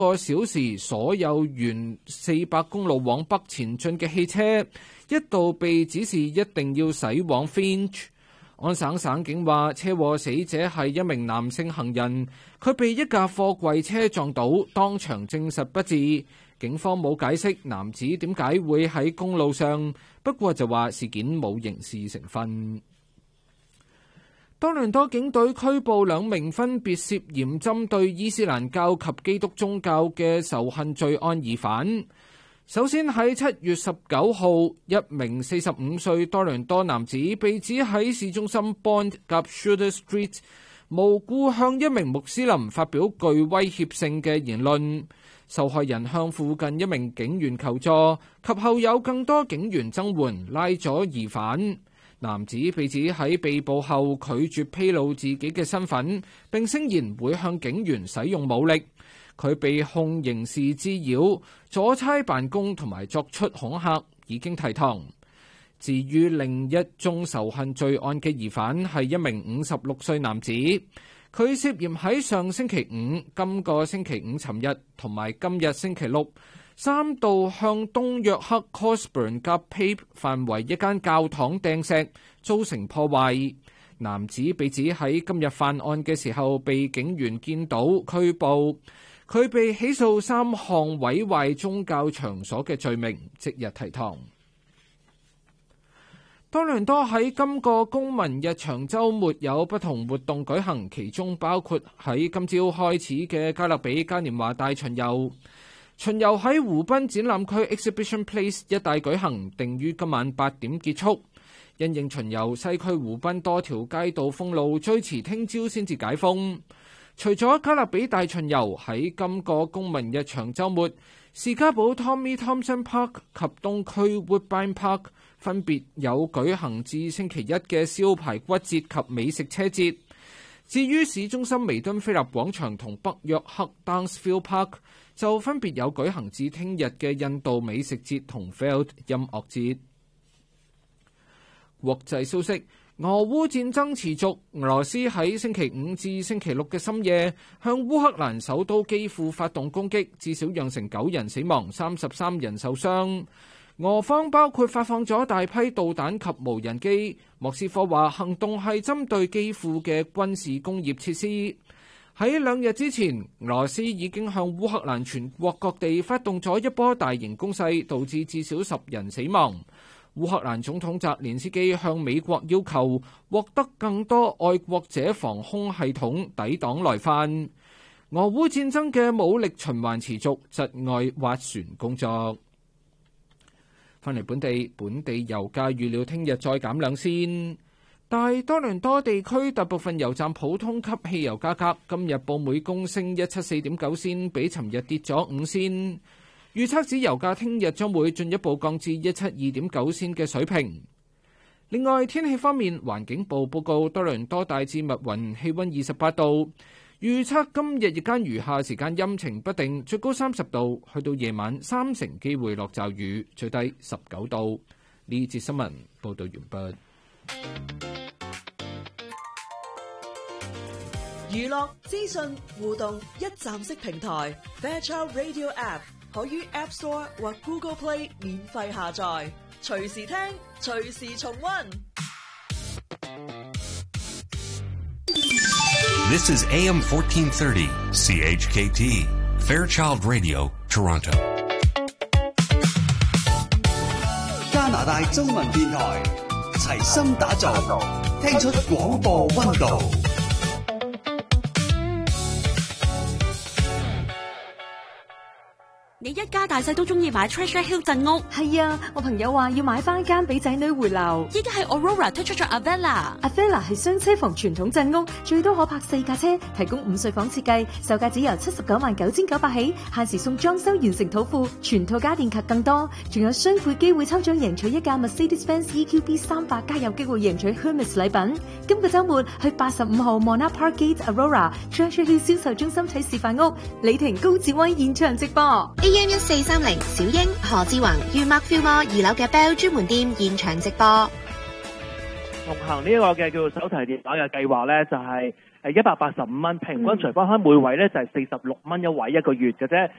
個小時所有沿400公路往北前進嘅汽車一度被指示一定要駛往 Finch。安省省警話，車禍死者係一名男性行人，佢被一架貨櫃車撞倒，當場證實不治。警方冇解釋男子點解會喺公路上，不過就話事件冇刑事成分。多倫多警隊拘捕2名分別涉嫌針對伊斯蘭教及基督宗教嘅仇恨罪案疑犯。首先喺7月19號，一名45歲多倫多男子被指喺市中心 Bond 及 Shooter Street 無故向一名穆斯林發表具威脅性嘅言論。受害人向附近一名警員求助，及後有更多警員增援，拉咗疑犯。男子被指喺被捕後拒絕披露自己嘅身份，並聲言會向警員使用武力。佢被控刑事滋擾、阻差辦公同埋作出恐嚇，已經提堂。至於另一宗仇恨罪案嘅疑犯係一名56歲男子，佢涉嫌喺上星期五、今個星期五尋日同埋今日星期六3度向東約克 Cosburn 及 Pape 範圍一間教堂掟石，造成破壞。男子被指喺今日犯案嘅時候被警員見到拘捕，佢被起訴3項毀壞宗教場所嘅罪名，即日提堂。多倫多喺今個公民日長週末有不同活動舉行，其中包括喺今朝開始嘅加勒比嘉年華大巡遊。巡遊喺湖濱展覽區 Exhibition Place 一帶舉行，定於今晚8點結束。因應巡遊，西區湖濱多條街道封路，最遲聽朝先至解封。除咗加勒比大巡遊，喺今個公民日長週末，士嘉堡 Tommy Thompson Park 及東區 Woodbine Park 分別有舉行至星期一嘅燒排骨節及美食車節。至於市中心彌敦菲立廣場同北約克 Downsville Park 就分別有舉行至聽日嘅印度美食節同 Field 音樂節。國際消息，俄烏戰爭持續，俄羅斯喺星期五至星期六嘅深夜向烏克蘭首都基輔發動攻擊，至少釀成9人死亡、33人受傷。俄方包括發放咗大批導彈及無人機。莫斯科話行動係針對基輔嘅軍事工業設施。喺2日之前，俄羅斯已經向烏克蘭全國各地發動咗一波大型攻勢，導致至少10人死亡。烏克蘭總統澤連斯基向美國要求獲得更多愛國者防空系統抵擋來犯。俄烏戰爭嘅武力循環持續，窒礙斡旋工作。返嚟本地油價預料聽日再減2仙。大多倫多地區大部分油站普通級汽油價格今日報每公升174.9仙，比尋日跌咗5仙。預測指油價聽日將會進一步降至172.9仙嘅水平。另外天氣方面，環境部報告多倫多大致密雲，氣溫28度。預測今日日間餘下時間陰晴不定，最高30度，去到夜晚3成機會落驟雨，最低19度。呢節新聞報道完畢。 娛樂資訊互動一站式平台 Fairchild Radio App 可於 App Store 或 Google Play 免費下載，隨時聽，隨時重溫。 This is AM 1430 CHKT Fairchild Radio Toronto。 加拿大中文電台齊心打造，聽出廣播溫度。 你一家大細都中意買 Treasure Hill 鎮屋？ 係啊，我朋友話要買翻間俾仔女回流。 依家係 Aurora 推出咗 Avella 係雙車房傳統鎮屋，最多可泊4架車，提供5睡房設計，售價只由799900起，限時送裝修完成土庫，全套家電及更多，仲有雙倍機會抽獎贏取一架 Mercedes-Benz EQB 300加，有機會贏取 Hermes 禮品。今個週末去85號 Monarch Park Gate Aurora Treasure Hill 銷售中心睇示範屋，李婷高志威現場直播。 AM1430小英何志宏於 Mark Fillmore 2樓嘅 Bell 專門店現場直播。 同行呢一個嘅叫做手提電話嘅計劃咧，就係 185蚊，平均除翻開每位咧就係46蚊一位一個月嘅啫。